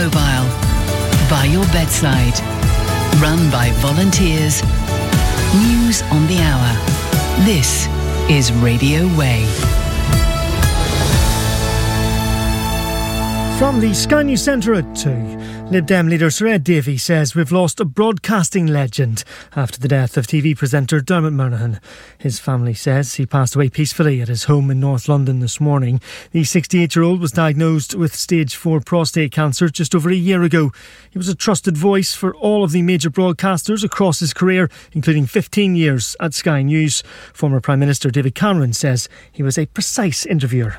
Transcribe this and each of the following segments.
mobile, by your bedside, run by volunteers. News on the hour. This is Radio Way. From the Sky News Centre at 2, Lib Dem leader Sir Ed Davey says we've lost a broadcasting legend after the death of TV presenter Dermot Murnaghan. His family says he passed away peacefully at his home in North London this morning. The 68-year-old was diagnosed with stage 4 prostate cancer just over a year ago. He was a trusted voice for all of the major broadcasters across his career, including 15 years at Sky News. Former Prime Minister David Cameron says he was a precise interviewer.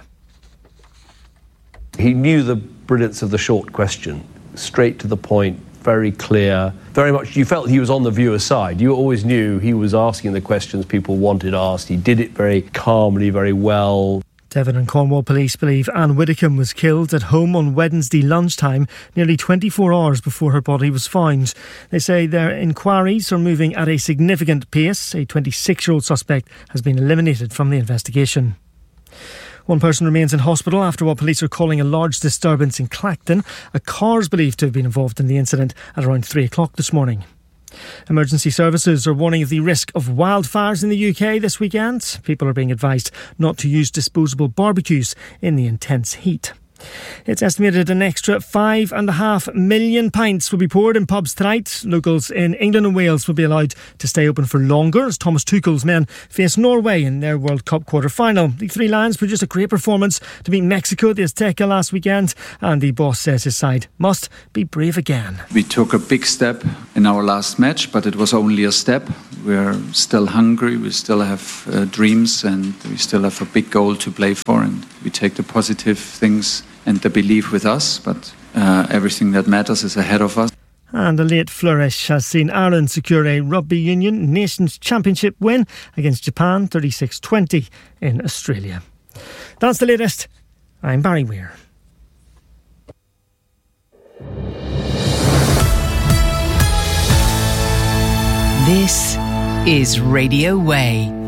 He knew the brilliance of the short question, straight to the point, very clear, very much you felt he was on the viewer's side. You always knew he was asking the questions people wanted asked. He did it very calmly, very well. Devon and Cornwall police believe Anne Widdicombe was killed at home on Wednesday lunchtime, nearly 24 hours before her body was found. They say their inquiries are moving at a significant pace. A 26-year-old suspect has been eliminated from the investigation. One person remains in hospital after what police are calling a large disturbance in Clacton. A car is believed to have been involved in the incident at around 3 o'clock this morning. Emergency services are warning of the risk of wildfires in the UK this weekend. People are being advised not to use disposable barbecues in the intense heat. It's estimated an extra 5.5 million pints will be poured in pubs tonight. Locals in England and Wales will be allowed to stay open for longer as Thomas Tuchel's men face Norway in their World Cup quarter-final. The Three Lions produced a great performance to beat Mexico at the Azteca last weekend, and the boss says his side must be brave again. We took a big step in our last match, but it was only a step. We're still hungry, we still have dreams, and we still have a big goal to play for, and we take the positive things and the belief with us, but everything that matters is ahead of us. And a late flourish has seen Ireland secure a Rugby Union Nations Championship win against Japan 36-20 in Australia. That's the latest. I'm Barry Weir. This is Radio Way.